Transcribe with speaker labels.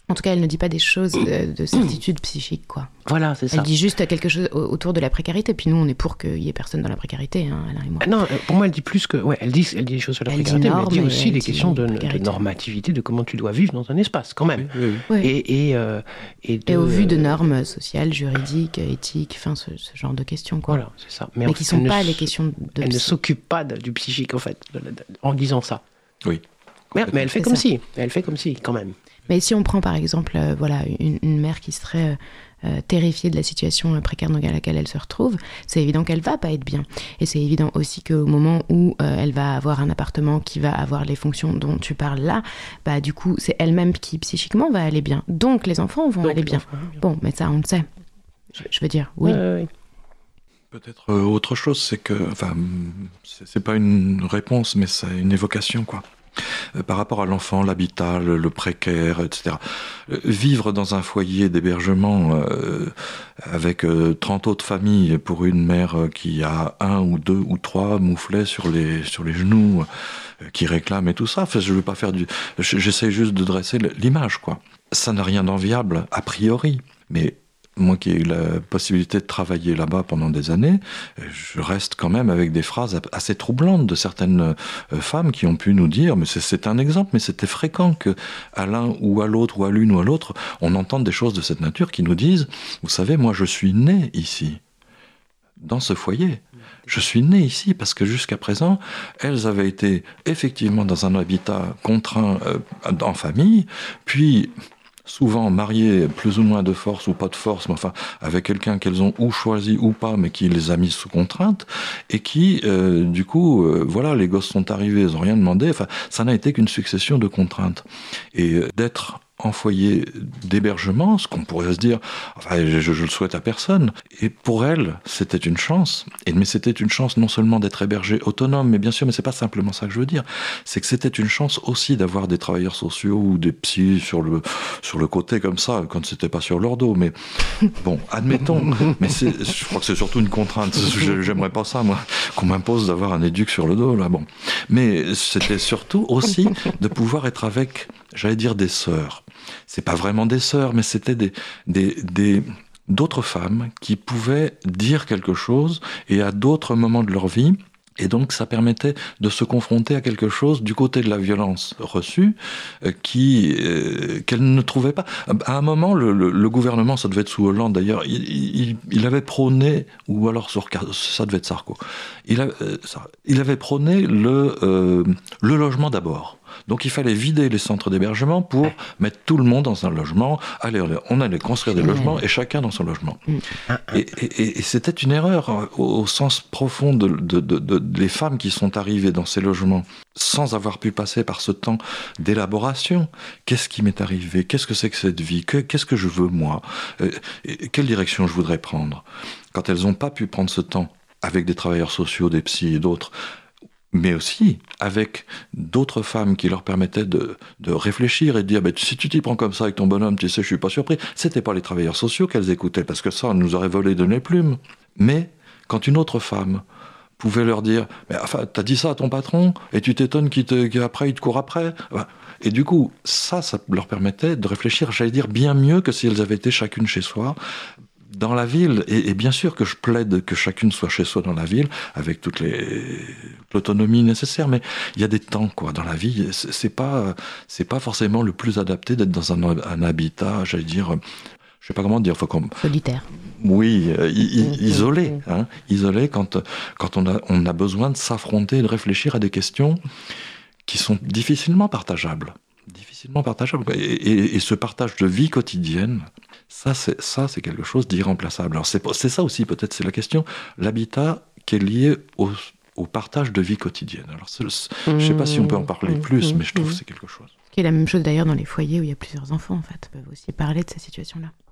Speaker 1: En tout cas, elle ne dit pas des choses de certitude psychique, quoi.
Speaker 2: Voilà, c'est ça.
Speaker 1: Elle dit juste quelque chose autour de la précarité. Puis nous, on est pour qu'il y ait personne dans la précarité, hein, Alain et moi.
Speaker 2: Non, pour moi, elle dit plus que... Ouais, elle dit des choses sur la précarité, mais elle dit aussi des questions de normativité, de comment tu dois vivre dans un espace, quand même.
Speaker 1: Oui.
Speaker 2: Et
Speaker 1: au vu de normes sociales, juridiques, éthiques, enfin, ce genre de questions, quoi.
Speaker 2: Voilà, c'est ça.
Speaker 1: Mais qui ne sont pas les questions de...
Speaker 2: Elle ne s'occupe pas du psychique, en fait, en disant ça.
Speaker 3: Oui.
Speaker 2: Mais elle fait comme si. Elle fait comme si, quand même.
Speaker 1: Mais si on prend par exemple une mère qui serait terrifiée de la situation précaire dans laquelle elle se retrouve, c'est évident qu'elle va pas être bien. Et c'est évident aussi qu'au moment où elle va avoir un appartement qui va avoir les fonctions dont tu parles là, bah du coup c'est elle-même qui psychiquement va aller bien. Donc les enfants vont aller bien. Bon, mais ça on le sait. Je veux dire, oui.
Speaker 3: Peut-être autre chose, c'est que, enfin, c'est pas une réponse, mais c'est une évocation, quoi. Par rapport à l'enfant, l'habitat, le précaire, etc. Vivre dans un foyer d'hébergement avec 30 autres familles pour une mère qui a 1 ou 2 ou 3 mouflets sur les genoux, qui réclament et tout ça. Enfin, je veux pas faire j'essaie juste de dresser l'image, quoi. Ça n'a rien d'enviable, a priori. Mais moi qui ai eu la possibilité de travailler là-bas pendant des années, je reste quand même avec des phrases assez troublantes de certaines femmes qui ont pu nous dire, mais c'est un exemple, mais c'était fréquent qu'à l'un ou à l'autre, ou à l'une ou à l'autre, on entende des choses de cette nature qui nous disent, vous savez, moi je suis né ici, dans ce foyer. Je suis né ici parce que jusqu'à présent, elles avaient été effectivement dans un habitat contraint en famille, puis souvent mariées plus ou moins de force ou pas de force, mais enfin avec quelqu'un qu'elles ont ou choisi ou pas, mais qui les a mises sous contrainte, et qui, du coup, voilà, les gosses sont arrivés, ils n'ont rien demandé, enfin, ça n'a été qu'une succession de contraintes. Et d'être en foyer d'hébergement, ce qu'on pourrait se dire, enfin, je le souhaite à personne. Et pour elle, c'était une chance. Mais c'était une chance non seulement d'être hébergée autonome, mais bien sûr, mais c'est pas simplement ça que je veux dire. C'est que c'était une chance aussi d'avoir des travailleurs sociaux ou des psys sur le côté comme ça, quand c'était pas sur leur dos. Mais bon, admettons. Mais je crois que c'est surtout une contrainte. J'aimerais pas ça, moi, qu'on m'impose d'avoir un éduc sur le dos, là. Bon. Mais c'était surtout aussi de pouvoir être avec, j'allais dire, des sœurs. C'est pas vraiment des sœurs, mais c'était d'autres femmes qui pouvaient dire quelque chose et à d'autres moments de leur vie. Et donc, ça permettait de se confronter à quelque chose du côté de la violence reçue qu'elle ne trouvait pas. À un moment, le gouvernement, ça devait être sous Hollande d'ailleurs, il avait prôné, ou alors ça devait être Sarko, il avait prôné le logement d'abord. Donc il fallait vider les centres d'hébergement pour mettre tout le monde dans un logement. Allez, on allait construire des logements et chacun dans son logement. Et c'était une erreur au sens profond des femmes qui sont arrivées dans ces logements sans avoir pu passer par ce temps d'élaboration. Qu'est-ce qui m'est arrivé ? Qu'est-ce que c'est que cette vie ? Qu'est-ce que je veux moi ? Quelle direction je voudrais prendre ? Quand elles n'ont pas pu prendre ce temps avec des travailleurs sociaux, des psys et d'autres, mais aussi avec d'autres femmes qui leur permettaient de réfléchir et de dire si tu t'y prends comme ça avec ton bonhomme, tu sais, je suis pas surpris. C'était pas les travailleurs sociaux qu'elles écoutaient, parce que ça, on nous aurait volé de les plumes. Mais quand une autre femme pouvait leur dire mais enfin, t'as dit ça à ton patron et tu t'étonnes qu'après il te court après. Et du coup, ça leur permettait de réfléchir, j'allais dire, bien mieux que si elles avaient été chacune chez soi. Dans la ville, et bien sûr que je plaide que chacune soit chez soi dans la ville, avec toute l'autonomie nécessaire, mais il y a des temps, quoi, dans la vie. C'est pas forcément le plus adapté d'être dans un habitat, j'allais dire, je sais pas comment dire,
Speaker 1: solitaire.
Speaker 3: Oui, isolé, hein, isolé quand on a besoin de s'affronter et de réfléchir à des questions qui sont difficilement partageables. Et ce partage de vie quotidienne, ça c'est quelque chose d'irremplaçable. Alors c'est ça aussi, peut-être, c'est la question, l'habitat qui est lié au partage de vie quotidienne. Alors je ne sais pas si on peut en parler plus, mais je trouve que c'est quelque chose.
Speaker 1: Ce qui est la même chose d'ailleurs dans les foyers où il y a plusieurs enfants, en fait, peuvent aussi parler de ces situations-là.